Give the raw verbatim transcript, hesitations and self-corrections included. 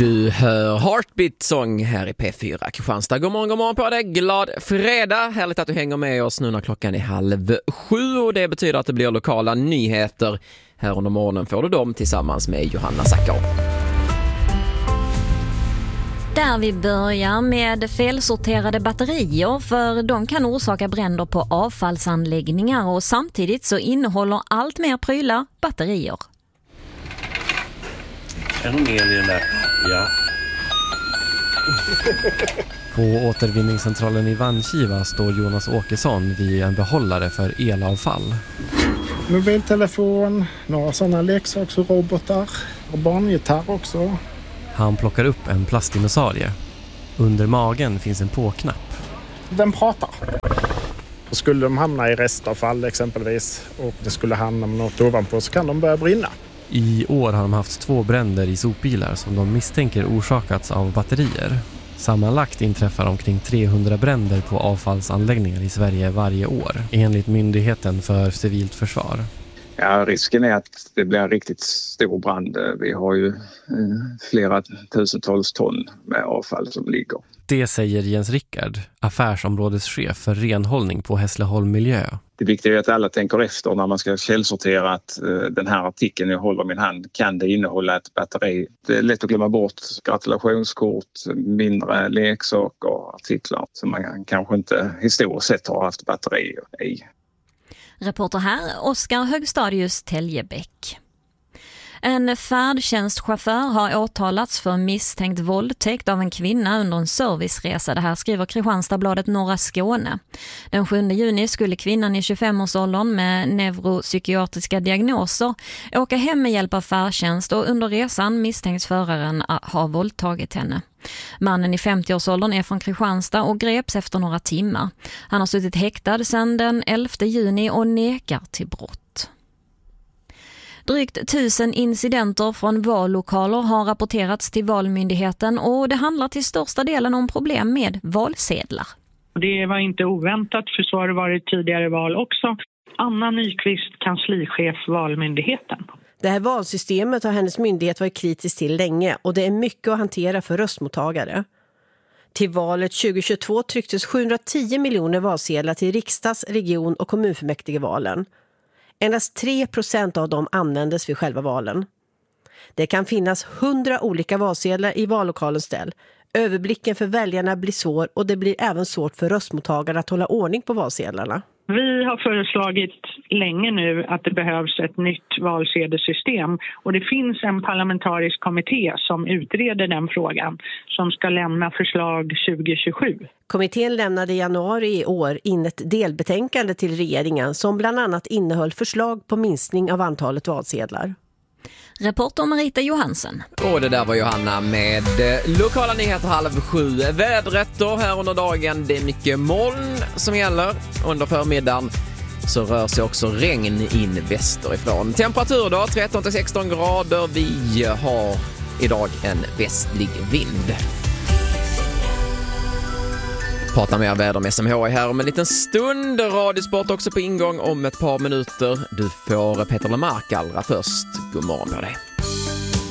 Du hör Heartbeat Song här i P fyra Kristianstad. God morgon, god morgon på dig. Glad fredag. Härligt att du hänger med oss nu när klockan är halv sju. Och det betyder att det blir lokala nyheter. Här under morgonen får du dem tillsammans med Johanna Sackar. Där vi börjar med felsorterade batterier, för de kan orsaka bränder på avfallsanläggningar och samtidigt så innehåller allt mer prylar batterier. Är nog mer i den där? Ja. På återvinningscentralen i Vankiva står Jonas Åkesson vid en behållare för elavfall. Mobiltelefon, några sådana leksaksrobotar och barngitarr också. Han plockar upp en plastdinosaurie. Under magen finns en på-knapp. Den pratar. Skulle de hamna i restavfall exempelvis och det skulle hamna med något ovanpå så kan de börja brinna. I år har de haft två bränder i sopbilar som de misstänker orsakats av batterier. Sammanlagt inträffar omkring trehundra bränder på avfallsanläggningar i Sverige varje år, enligt Myndigheten för civilt försvar. Ja, risken är att det blir en riktigt stor brand. Vi har ju flera tusentals ton med avfall som ligger. Det säger Jens Rickard, affärsområdeschef för renhållning på Hässleholm Miljö. Det viktiga är att alla tänker efter när man ska källsortera att den här artikeln jag håller i min hand, kan det innehålla ett batteri? Det är lätt att glömma bort gratulationskort, mindre leksaker och artiklar som man kanske inte historiskt sett har haft batteri i. Reporter här, Oskar Högstadius, Täljebäck. En färdtjänstchaufför har åtalats för misstänkt våldtäkt av en kvinna under en serviceresa. Det här skriver Kristianstadsbladet Norra Skåne. Den sjunde juni skulle kvinnan i tjugofemårsåldern med neuropsykiatriska diagnoser åka hem med hjälp av färdtjänst, och under resan misstänks föraren ha våldtagit henne. Mannen i femtioårsåldern är från Kristianstad och greps efter några timmar. Han har suttit häktad sedan den elfte juni och nekar till brott. Drygt tusen incidenter från vallokaler har rapporterats till Valmyndigheten, och det handlar till största delen om problem med valsedlar. Det var inte oväntat, för så har det varit tidigare val också. Anna Nyqvist, kanslichef Valmyndigheten. Det här valsystemet har hennes myndighet varit kritisk till länge, och det är mycket att hantera för röstmottagare. Till valet tjugohundratjugotvå trycktes sjuhundratio miljoner valsedlar till riksdags-, region- och kommunfullmäktigevalen. Endast tre procent av dem användes vid själva valen. Det kan finnas hundra olika valsedlar i vallokalens ställ. Överblicken för väljarna blir svår, och det blir även svårt för röstmottagarna att hålla ordning på valsedlarna. Vi har föreslagit länge nu att det behövs ett nytt valsedelssystem, och det finns en parlamentarisk kommitté som utreder den frågan som ska lämna förslag tjugohundratjugosju. Kommittén lämnade i januari i år in ett delbetänkande till regeringen som bland annat innehöll förslag på minskning av antalet valsedlar. Reporter Marita Johansen. Och det där var Johanna med lokala nyheter halv sju. Vädret då här under dagen, det är mycket moln som gäller. Under förmiddagen så rör sig också regn in västerifrån. Temperatur då, tretton till sexton grader. Vi har idag en västlig vind. Pratar med väder med S M H här om en liten stund. Radiosport också på ingång om ett par minuter. Du får Peter Lemark allra först. God morgon på dig.